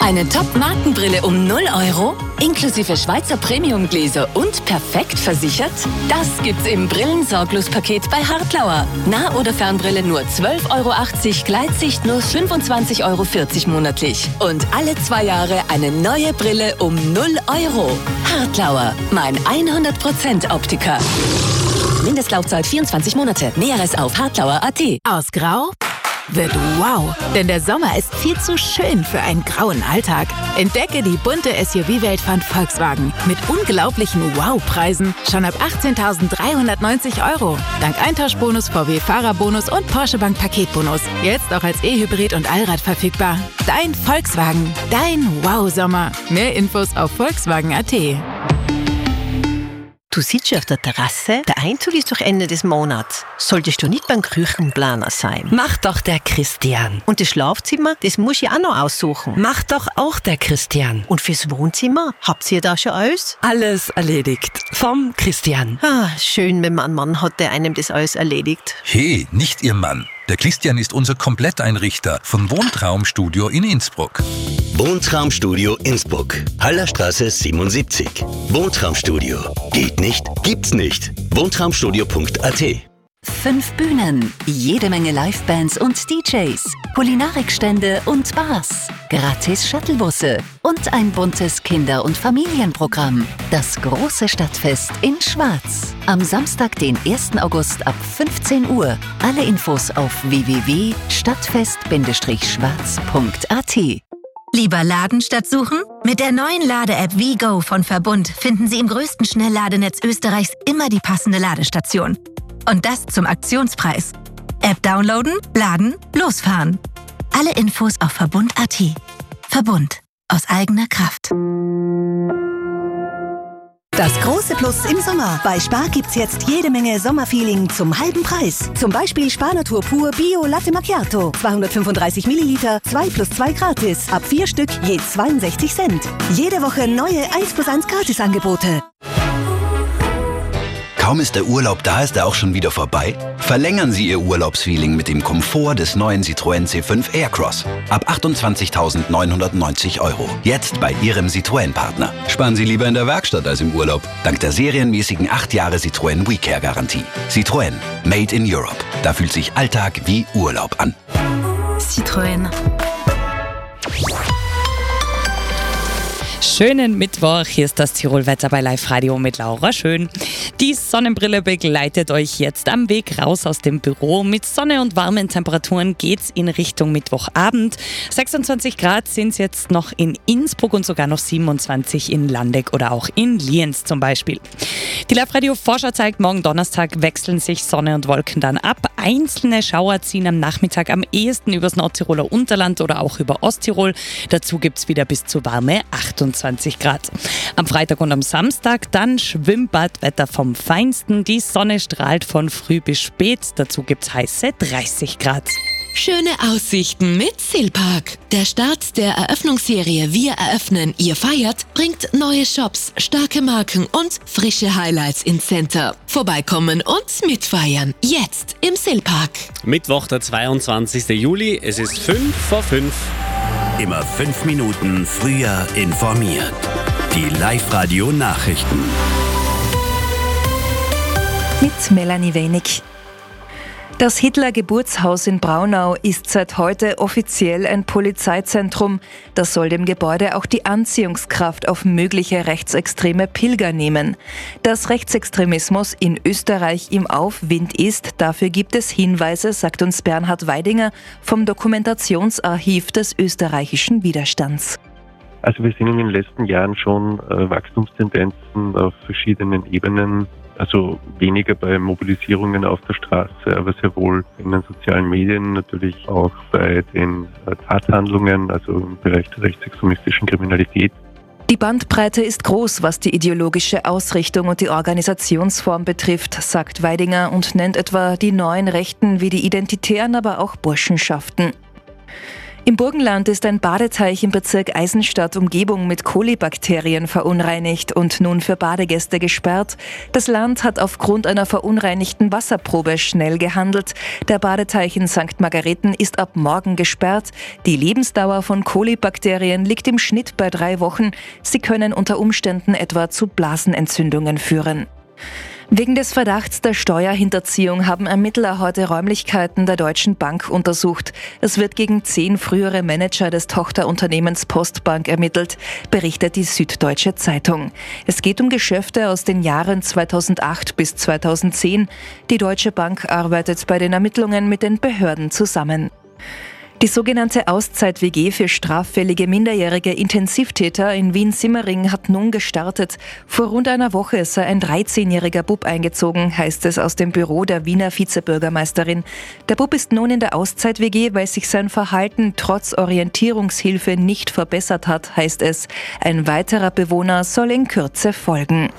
Eine Top-Markenbrille um 0 €, inklusive Schweizer Premium-Gläser und perfekt versichert? Das gibt's im Brillensorglos-Paket bei Hartlauer. Nah- oder Fernbrille nur 12,80 €, Gleitsicht nur 25,40 € monatlich. Und alle 2 Jahre eine neue Brille um 0 €. Hartlauer, mein 100% Optiker. Mindestlaufzeit 24 Monate. Näheres auf hartlauer.at. Aus Grau wird wow, denn der Sommer ist viel zu schön für einen grauen Alltag. Entdecke die bunte SUV-Welt von Volkswagen mit unglaublichen Wow-Preisen schon ab 18.390 €. Dank Eintauschbonus, VW-Fahrerbonus und Porsche Bank Paketbonus. Jetzt auch als E-Hybrid und Allrad verfügbar. Dein Volkswagen, dein Wow-Sommer. Mehr Infos auf volkswagen.at. Du sitzt auf der Terrasse, der Einzug ist doch Ende des Monats. Solltest du nicht beim Küchenplaner sein? Mach doch der Christian. Und das Schlafzimmer, das muss ich auch noch aussuchen. Mach doch auch der Christian. Und fürs Wohnzimmer, habt ihr da schon alles? Alles erledigt. Vom Christian. Schön, wenn man einen Mann hat, der einem das alles erledigt. Hey, nicht Ihr Mann. Der Christian ist unser Kompletteinrichter von Wohntraumstudio in Innsbruck. Wohntraumstudio Innsbruck. Hallerstraße 77. Wohntraumstudio. Geht nicht? Gibt's nicht. Wohntraumstudio.at. 5 Bühnen, jede Menge Livebands und DJs, Kulinarikstände und Bars, gratis Shuttlebusse und ein buntes Kinder- und Familienprogramm. Das große Stadtfest in Schwaz. Am Samstag, den 1. August ab 15 Uhr. Alle Infos auf www.stadtfest-schwarz.at. Lieber laden statt suchen? Mit der neuen Lade-App WeGo von Verbund finden Sie im größten Schnellladenetz Österreichs immer die passende Ladestation. Und das zum Aktionspreis. App downloaden, laden, losfahren. Alle Infos auf Verbund.at. Verbund. Aus eigener Kraft. Das große Plus im Sommer. Bei Spar gibt's jetzt jede Menge Sommerfeeling zum halben Preis. Zum Beispiel Spar Natur Pur Bio Latte Macchiato. 235 Milliliter, 2 + 2 gratis. Ab 4 Stück je 62 Cent. Jede Woche neue 1+1 Gratisangebote. Kaum ist der Urlaub da, ist er auch schon wieder vorbei? Verlängern Sie Ihr Urlaubsfeeling mit dem Komfort des neuen Citroën C5 Aircross. Ab 28.990 €. Jetzt bei Ihrem Citroën-Partner. Sparen Sie lieber in der Werkstatt als im Urlaub. Dank der serienmäßigen 8 Jahre Citroën WeCare-Garantie. Citroën. Made in Europe. Da fühlt sich Alltag wie Urlaub an. Citroën. Schönen Mittwoch, hier ist das Tirol-Wetter bei Live Radio mit Laura Schön. Die Sonnenbrille begleitet euch jetzt am Weg raus aus dem Büro. Mit Sonne und warmen Temperaturen geht's in Richtung Mittwochabend. 26 Grad sind es jetzt noch in Innsbruck und sogar noch 27 in Landeck oder auch in Lienz zum Beispiel. Die Live Radio Vorschau zeigt, morgen Donnerstag wechseln sich Sonne und Wolken dann ab. Einzelne Schauer ziehen am Nachmittag am ehesten übers Nordtiroler Unterland oder auch über Osttirol. Dazu gibt's wieder bis zu warme 28 Grad. Am Freitag und am Samstag dann Schwimmbadwetter vom Feinsten. Die Sonne strahlt von früh bis spät. Dazu gibt's heiße 30 Grad. Schöne Aussichten mit Silpark. Der Start der Eröffnungsserie Wir eröffnen, ihr feiert bringt neue Shops, starke Marken und frische Highlights ins Center. Vorbeikommen und mitfeiern. Jetzt im Silpark. Mittwoch, der 22. Juli. Es ist 5 vor 5. Immer 5 Minuten früher informiert. Die Live-Radio-Nachrichten. Mit Melanie Wenig. Das Hitler-Geburtshaus in Braunau ist seit heute offiziell ein Polizeizentrum. Das soll dem Gebäude auch die Anziehungskraft auf mögliche rechtsextreme Pilger nehmen. Dass Rechtsextremismus in Österreich im Aufwind ist, dafür gibt es Hinweise, sagt uns Bernhard Weidinger vom Dokumentationsarchiv des österreichischen Widerstands. Also wir sehen in den letzten Jahren schon Wachstumstendenzen auf verschiedenen Ebenen. Also weniger bei Mobilisierungen auf der Straße, aber sehr wohl in den sozialen Medien, natürlich auch bei den Tathandlungen, also im Bereich der rechtsextremistischen Kriminalität. Die Bandbreite ist groß, was die ideologische Ausrichtung und die Organisationsform betrifft, sagt Weidinger und nennt etwa die neuen Rechten wie die Identitären, aber auch Burschenschaften. Im Burgenland ist ein Badeteich im Bezirk Eisenstadt-Umgebung mit Kolibakterien verunreinigt und nun für Badegäste gesperrt. Das Land hat aufgrund einer verunreinigten Wasserprobe schnell gehandelt. Der Badeteich in St. Margareten ist ab morgen gesperrt. Die Lebensdauer von Kolibakterien liegt im Schnitt bei 3 Wochen. Sie können unter Umständen etwa zu Blasenentzündungen führen. Wegen des Verdachts der Steuerhinterziehung haben Ermittler heute Räumlichkeiten der Deutschen Bank untersucht. Es wird gegen 10 frühere Manager des Tochterunternehmens Postbank ermittelt, berichtet die Süddeutsche Zeitung. Es geht um Geschäfte aus den Jahren 2008 bis 2010. Die Deutsche Bank arbeitet bei den Ermittlungen mit den Behörden zusammen. Die sogenannte Auszeit-WG für straffällige minderjährige Intensivtäter in Wien-Simmering hat nun gestartet. Vor rund einer Woche sei ein 13-jähriger Bub eingezogen, heißt es aus dem Büro der Wiener Vizebürgermeisterin. Der Bub ist nun in der Auszeit-WG, weil sich sein Verhalten trotz Orientierungshilfe nicht verbessert hat, heißt es. Ein weiterer Bewohner soll in Kürze folgen.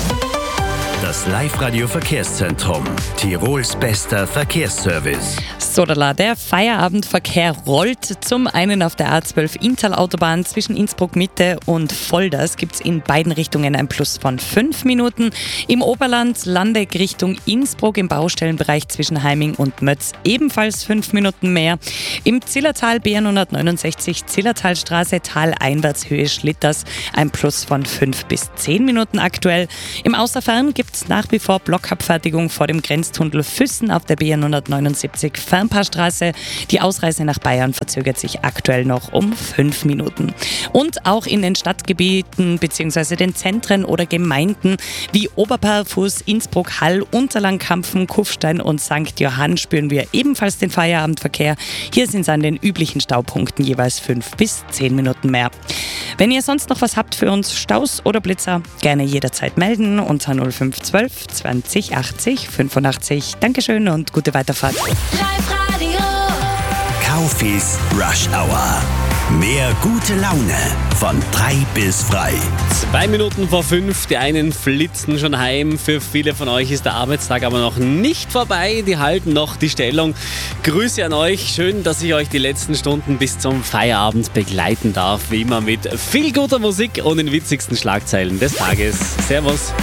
Das Live-Radio-Verkehrszentrum. Tirols bester Verkehrsservice. Sodala, der Feierabendverkehr rollt. Zum einen auf der A12 Inntal-Autobahn zwischen Innsbruck Mitte und Volders gibt es in beiden Richtungen ein Plus von 5 Minuten. Im Oberland Landeck Richtung Innsbruck im Baustellenbereich zwischen Heiming und Mötz ebenfalls 5 Minuten mehr. Im Zillertal B169 Zillertalstraße taleinwärtshöhe Schlitters ein Plus von 5 bis 10 Minuten aktuell. Im Außerfern gibt es nach wie vor Blockabfertigung vor dem Grenztunnel Füssen auf der B179 Fernpaarstraße. Die Ausreise nach Bayern verzögert sich aktuell noch um 5 Minuten. Und auch in den Stadtgebieten bzw. den Zentren oder Gemeinden wie Oberparfuß, Innsbruck, Hall, Unterlangkampfen, Kufstein und St. Johann spüren wir ebenfalls den Feierabendverkehr. Hier sind es an den üblichen Staupunkten jeweils 5 bis 10 Minuten mehr. Wenn ihr sonst noch was habt für uns, Staus oder Blitzer, gerne jederzeit melden unter 0512 20 80 85. Dankeschön und gute Weiterfahrt. Live-Radio. Kaufis Rush Hour. Mehr gute Laune von 3 bis frei. 2 Minuten vor 5, die einen flitzen schon heim. Für viele von euch ist der Arbeitstag aber noch nicht vorbei. Die halten noch die Stellung. Grüße an euch. Schön, dass ich euch die letzten Stunden bis zum Feierabend begleiten darf. Wie immer mit viel guter Musik und den witzigsten Schlagzeilen des Tages. Servus.